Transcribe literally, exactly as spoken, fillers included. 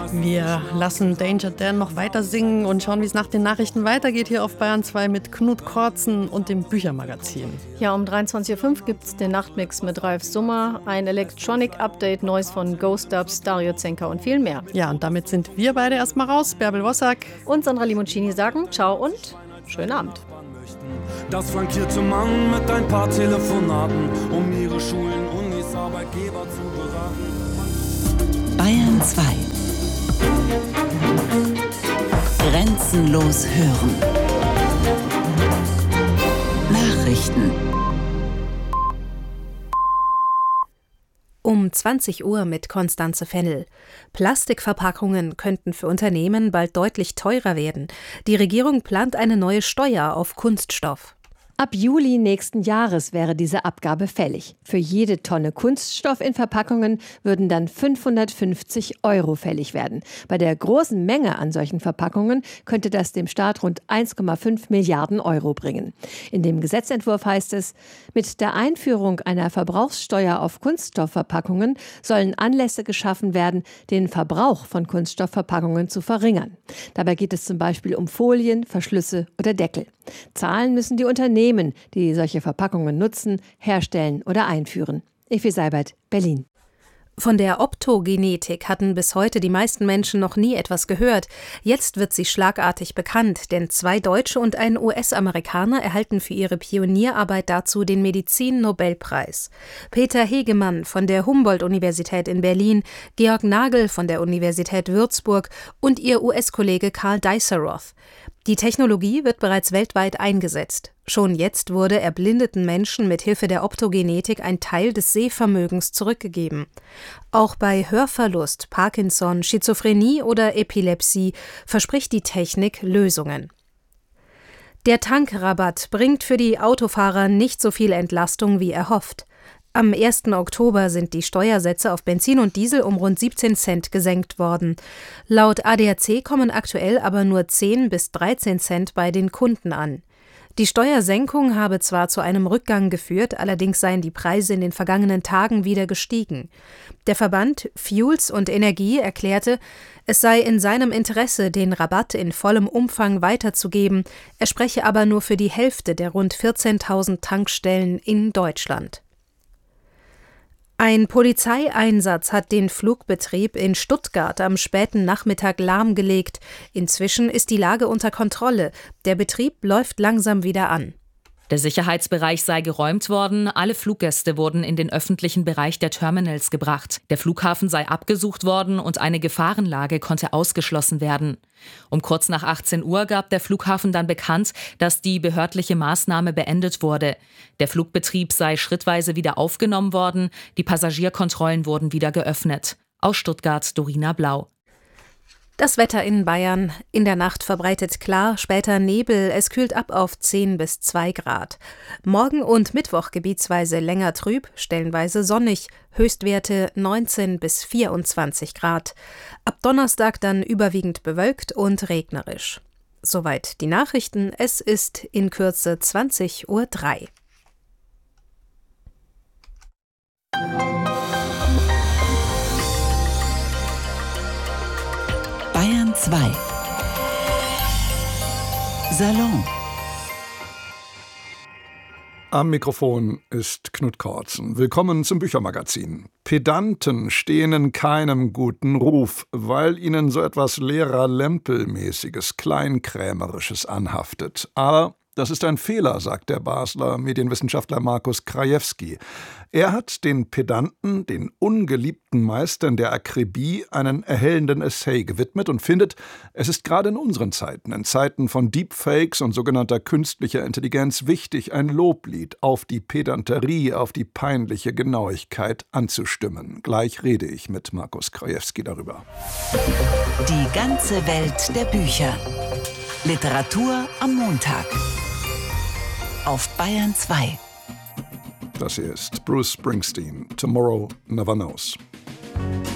Wir lassen Danger Dan noch weiter singen und schauen, wie es nach den Nachrichten weitergeht hier auf Bayern zwei mit Knut Kortzen und dem Büchermagazin. Ja, um dreiundzwanzig Uhr fünf gibt es den Nachtmix mit Ralf Summer, ein Electronic-Update, Neues von Ghost Dubs, Dario Zenker und viel mehr. Ja, und damit sind wir beide erstmal raus. Bärbel Wossack und Sandra Limoncini sagen Ciao und schönen Abend. Das flankierte Mann mit ein paar Telefonaten, um ihre Schulen, Unis, Arbeitgeber zu beraten. Bayern zwei. Grenzenlos hören. Nachrichten. Um zwanzig Uhr mit Konstanze Fennel. Plastikverpackungen könnten für Unternehmen bald deutlich teurer werden. Die Regierung plant eine neue Steuer auf Kunststoff. Ab Juli nächsten Jahres wäre diese Abgabe fällig. Für jede Tonne Kunststoff in Verpackungen würden dann fünfhundertfünfzig Euro fällig werden. Bei der großen Menge an solchen Verpackungen könnte das dem Staat rund eins Komma fünf Milliarden Euro bringen. In dem Gesetzentwurf heißt es, mit der Einführung einer Verbrauchssteuer auf Kunststoffverpackungen sollen Anlässe geschaffen werden, den Verbrauch von Kunststoffverpackungen zu verringern. Dabei geht es zum Beispiel um Folien, Verschlüsse oder Deckel. Zahlen müssen die Unternehmen, die solche Verpackungen nutzen, herstellen oder einführen. Effi Seibert, Berlin. Von der Optogenetik hatten bis heute die meisten Menschen noch nie etwas gehört. Jetzt wird sie schlagartig bekannt, denn zwei Deutsche und ein U S-Amerikaner erhalten für ihre Pionierarbeit dazu den Medizin-Nobelpreis. Peter Hegemann von der Humboldt-Universität in Berlin, Georg Nagel von der Universität Würzburg und ihr U S-Kollege Karl Diceroth. Die Technologie wird bereits weltweit eingesetzt. Schon jetzt wurde erblindeten Menschen mit Hilfe der Optogenetik ein Teil des Sehvermögens zurückgegeben. Auch bei Hörverlust, Parkinson, Schizophrenie oder Epilepsie verspricht die Technik Lösungen. Der Tankrabatt bringt für die Autofahrer nicht so viel Entlastung wie erhofft. Am ersten Oktober sind die Steuersätze auf Benzin und Diesel um rund siebzehn Cent gesenkt worden. Laut A D A C kommen aktuell aber nur zehn bis dreizehn Cent bei den Kunden an. Die Steuersenkung habe zwar zu einem Rückgang geführt, allerdings seien die Preise in den vergangenen Tagen wieder gestiegen. Der Verband Fuels und Energie erklärte, es sei in seinem Interesse, den Rabatt in vollem Umfang weiterzugeben, er spreche aber nur für die Hälfte der rund vierzehntausend Tankstellen in Deutschland. Ein Polizeieinsatz hat den Flugbetrieb in Stuttgart am späten Nachmittag lahmgelegt. Inzwischen ist die Lage unter Kontrolle. Der Betrieb läuft langsam wieder an. Der Sicherheitsbereich sei geräumt worden, alle Fluggäste wurden in den öffentlichen Bereich der Terminals gebracht. Der Flughafen sei abgesucht worden und eine Gefahrenlage konnte ausgeschlossen werden. Um kurz nach achtzehn Uhr gab der Flughafen dann bekannt, dass die behördliche Maßnahme beendet wurde. Der Flugbetrieb sei schrittweise wieder aufgenommen worden, die Passagierkontrollen wurden wieder geöffnet. Aus Stuttgart, Dorina Blau. Das Wetter in Bayern. In der Nacht verbreitet klar, später Nebel. Es kühlt ab auf zehn bis zwei Grad. Morgen und Mittwoch gebietsweise länger trüb, stellenweise sonnig. Höchstwerte neunzehn bis vierundzwanzig Grad. Ab Donnerstag dann überwiegend bewölkt und regnerisch. Soweit die Nachrichten. Es ist in Kürze zwanzig Uhr drei. Bayern zwei. Salon. Am Mikrofon ist Knut Kortzen. Willkommen zum Büchermagazin. Pedanten stehen in keinem guten Ruf, weil ihnen so etwas Lehrer-Lempel-mäßiges, Kleinkrämerisches anhaftet. Aber das ist ein Fehler, sagt der Basler Medienwissenschaftler Markus Krajewski. Er hat den Pedanten, den ungeliebten Meistern der Akribie, einen erhellenden Essay gewidmet und findet, es ist gerade in unseren Zeiten, in Zeiten von Deepfakes und sogenannter künstlicher Intelligenz, wichtig, ein Loblied auf die Pedanterie, auf die peinliche Genauigkeit anzustimmen. Gleich rede ich mit Markus Krajewski darüber. Die ganze Welt der Bücher. Literatur am Montag. Auf Bayern zwei. Das hier ist Bruce Springsteen, Tomorrow Never Knows.